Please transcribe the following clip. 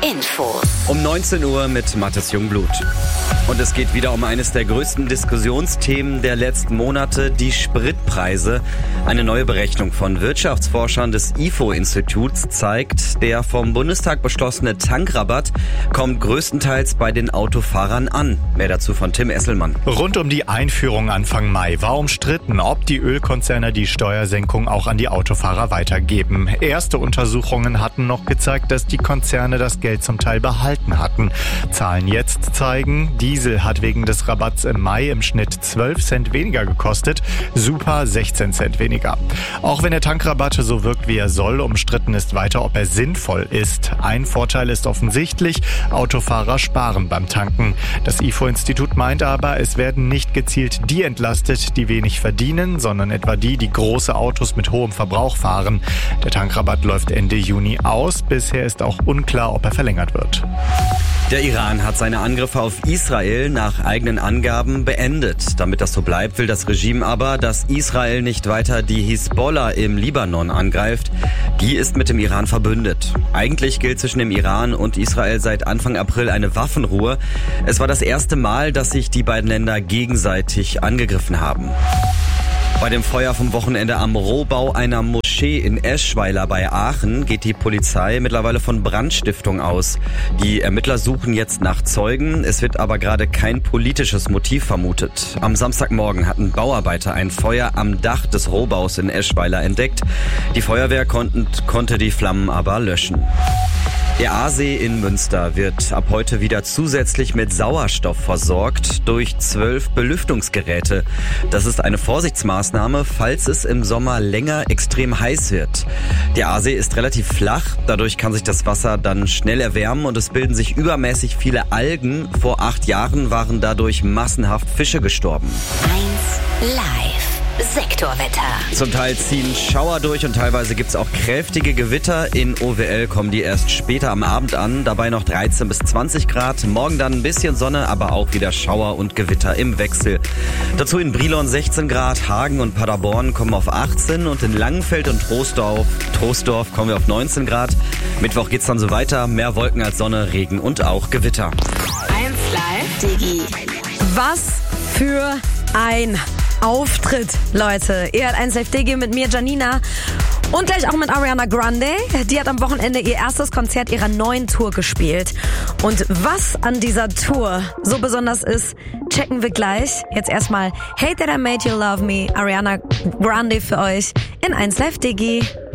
Infos. Um 19 Uhr mit Mathis Jungblut. Und es geht wieder um eines der größten Diskussionsthemen der letzten Monate, die Spritpreise. Eine neue Berechnung von Wirtschaftsforschern des IFO-Instituts zeigt, der vom Bundestag beschlossene Tankrabatt kommt größtenteils bei den Autofahrern an. Mehr dazu von Tim Esselmann. Rund um die Einführung Anfang Mai war umstritten, ob die Ölkonzerne die Steuersenkung auch an die Autofahrer weitergeben. Erste Untersuchungen hatten noch gezeigt, dass die Konzerne das Geld zum Teil behalten hatten. Zahlen jetzt zeigen, Diesel hat wegen des Rabatts im Mai im Schnitt 12 Cent weniger gekostet, Super 16 Cent weniger. Auch wenn der Tankrabatt so wirkt, wie er soll, umstritten ist weiter, ob er sinnvoll ist. Ein Vorteil ist offensichtlich, Autofahrer sparen beim Tanken. Das IFO-Institut meint aber, es werden nicht gezielt die entlastet, die wenig verdienen, sondern etwa die große Autos mit hohem Verbrauch fahren. Der Tankrabatt läuft Ende Juni aus. Bisher ist auch unklar, ob er verlängert wird. Der Iran hat seine Angriffe auf Israel nach eigenen Angaben beendet. Damit das so bleibt, will das Regime aber, dass Israel nicht weiter die Hisbollah im Libanon angreift. Die ist mit dem Iran verbündet. Eigentlich gilt zwischen dem Iran und Israel seit Anfang April eine Waffenruhe. Es war das erste Mal, dass sich die beiden Länder gegenseitig angegriffen haben. Bei dem Feuer vom Wochenende am Rohbau einer Moschee in Eschweiler bei Aachen geht die Polizei mittlerweile von Brandstiftung aus. Die Ermittler suchen jetzt nach Zeugen. Es wird aber gerade kein politisches Motiv vermutet. Am Samstagmorgen hatten Bauarbeiter ein Feuer am Dach des Rohbaus in Eschweiler entdeckt. Die Feuerwehr konnte die Flammen aber löschen. Der Aasee in Münster wird ab heute wieder zusätzlich mit Sauerstoff versorgt durch 12 Belüftungsgeräte. Das ist eine Vorsichtsmaßnahme, falls es im Sommer länger extrem heiß wird. Der Aasee ist relativ flach, dadurch kann sich das Wasser dann schnell erwärmen und es bilden sich übermäßig viele Algen. Vor 8 Jahren waren dadurch massenhaft Fische gestorben. 1 Live. Sektorwetter. Zum Teil ziehen Schauer durch und teilweise gibt's auch kräftige Gewitter. In OWL kommen die erst später am Abend an. Dabei noch 13 bis 20 Grad. Morgen dann ein bisschen Sonne, aber auch wieder Schauer und Gewitter im Wechsel. Dazu in Brilon 16 Grad. Hagen und Paderborn kommen auf 18 und in Langenfeld und Troisdorf kommen wir auf 19 Grad. Mittwoch geht's dann so weiter. Mehr Wolken als Sonne, Regen und auch Gewitter. 1 Live. Digi. Was für ein Auftritt, Leute. Ihr hört 1 Live Digi mit mir, Janina. Und gleich auch mit Ariana Grande. Die hat am Wochenende ihr erstes Konzert ihrer neuen Tour gespielt. Und was an dieser Tour so besonders ist, checken wir gleich. Jetzt erstmal Hate That I Made You Love Me, Ariana Grande für euch in 1 Live Digi.